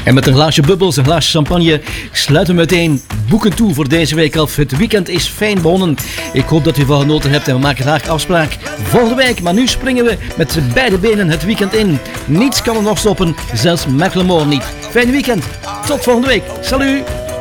En met een glaasje bubbels, een glaasje champagne sluiten we meteen boeken toe voor deze week af. Het weekend is fijn begonnen. Ik hoop dat u van genoten hebt en we maken graag afspraak volgende week. Maar nu springen we met beide benen het weekend in. Niets kan er nog stoppen, zelfs Macklemore niet. Fijne weekend, tot volgende week. Salut!